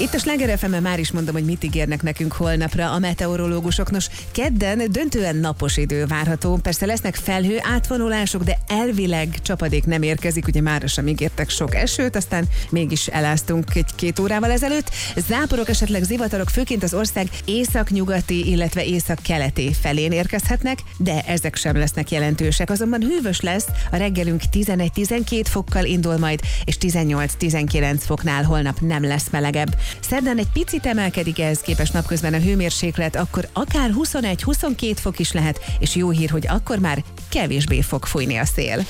Itt a Sláger FM-en már is mondom, hogy mit ígérnek nekünk holnapra a meteorológusok. Nos, kedden döntően napos idő várható. Persze lesznek felhő átvonulások, de elvileg csapadék nem érkezik. Ugye mára sem ígértek sok esőt, aztán mégis eláztunk 1-2 órával ezelőtt. Záporok, esetleg zivatarok főként az ország északnyugati, illetve északkeleti felén érkezhetnek, de ezek sem lesznek jelentősek. Azonban hűvös lesz, a reggelünk 11-12 fokkal indul majd, és 18-19 foknál holnap nem lesz melegebb. Szerdán egy picit emelkedik ehhez képest napközben a hőmérséklet, akkor akár 21-22 fok is lehet, és jó hír, hogy akkor már kevésbé fog fújni a szél.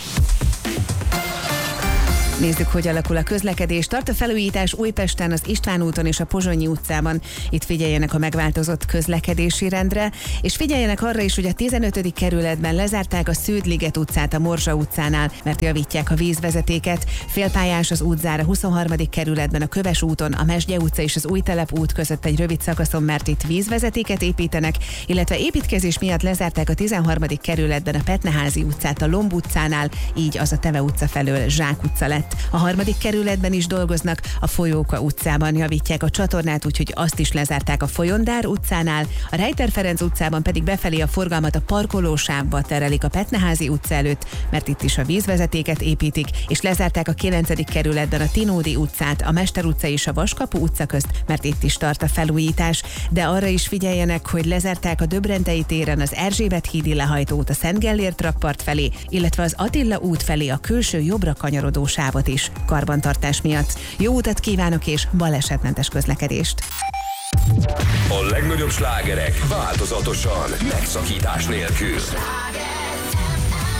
Nézzük, hogy alakul a közlekedés. Tart a felújítás Újpesten, az István úton és a Pozsonyi utcában. Itt figyeljenek a megváltozott közlekedési rendre, és figyeljenek arra is, hogy a 15. kerületben lezárták a Sződ-liget utcát a Morzsa utcánál, mert javítják a vízvezetéket. Félpályás az útzár a 23. kerületben a Köves úton, a Mesdje utca és az Újtelep út között egy rövid szakaszon, mert itt vízvezetéket építenek, illetve építkezés miatt lezárták a 13. kerületben a Petneházi utcát a Lomb utcánál, így az a Teve utca felől Zsák utca lett. A 3. kerületben is dolgoznak, a Folyóka utcában javítják a csatornát, úgyhogy azt is lezárták a Folyondár utcánál, a Rejter Ferenc utcában pedig befelé a forgalmat a parkolósávba terelik a Petneházi utca előtt, mert itt is a vízvezetéket építik, és lezárták a 9. kerületben a Tinódi utcát, a Mester utca és a Vaskapu utca közt, mert itt is tart a felújítás, de arra is figyeljenek, hogy lezárták a Döbrentei téren az Erzsébet hídi lehajtót a Szent Gellért rakpart felé, illetve az Attila út felé a külső jobbra kanyarodó sávot is karbantartás miatt. Jó utat kívánok és balesetmentes közlekedést! A legnagyobb slágerek változatosan, megszakítás nélkül.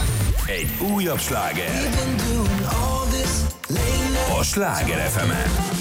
Egy újabb sláger a Sláger FM-en.